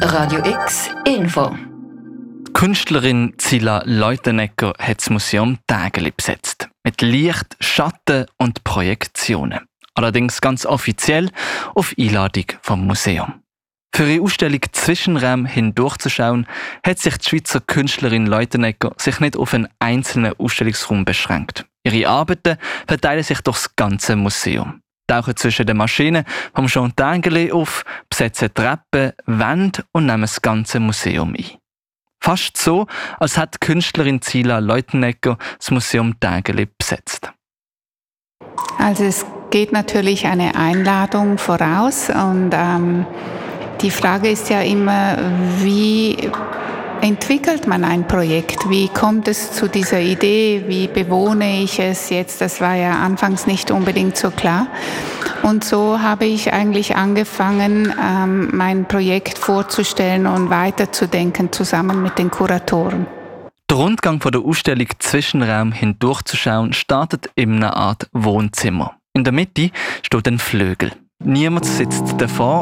Radio X Info. Die Künstlerin Zilla Leutenegger hat das Museum Tägeli besetzt. Mit Licht, Schatten und Projektionen. Allerdings ganz offiziell auf Einladung vom Museum. Für ihre Ausstellung «Zwischenräume» hindurchzuschauen, hat sich die Schweizer Künstlerin Leutenegger sich nicht auf einen einzelnen Ausstellungsraum beschränkt. Ihre Arbeiten verteilen sich durch das ganze Museum. Tauchen zwischen den Maschinen vom Jean Tinguely auf, besetzen Treppen, Wände und nehmen das ganze Museum ein. Fast so, als hätte die Künstlerin Zilla Leutenegger das Museum Tinguely besetzt. Also es geht natürlich eine Einladung voraus und die Frage ist ja immer, wie entwickelt man ein Projekt? Wie kommt es zu dieser Idee? Wie bewohne ich es jetzt? Das war ja anfangs nicht unbedingt so klar. Und so habe ich eigentlich angefangen, mein Projekt vorzustellen und weiterzudenken, zusammen mit den Kuratoren. Der Rundgang von der Ausstellung «Zwischenraum» hindurchzuschauen startet in einer Art Wohnzimmer. In der Mitte steht ein Flügel. Niemand sitzt davor